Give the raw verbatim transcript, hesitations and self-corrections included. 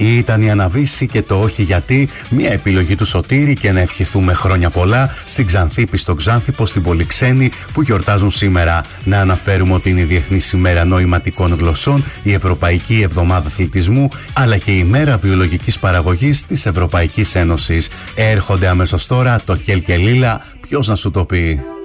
Ήταν η Αναβίση και το όχι γιατί, μια επιλογή του Σωτήρη, και να ευχηθούμε χρόνια πολλά στην Ξανθήπη, στο Ξάνθυπο, στην Πολυξένη που γιορτάζουν σήμερα. Να αναφέρουμε ότι είναι η Διεθνής ημέρα νοηματικών γλωσσών, η Ευρωπαϊκή Εβδομάδα Αθλητισμού, αλλά και η ημέρα βιολογικής παραγωγής της Ευρωπαϊκής Ένωσης. Έρχονται αμέσως τώρα το Κέλ και Λίλα, ποιος να σου το πει.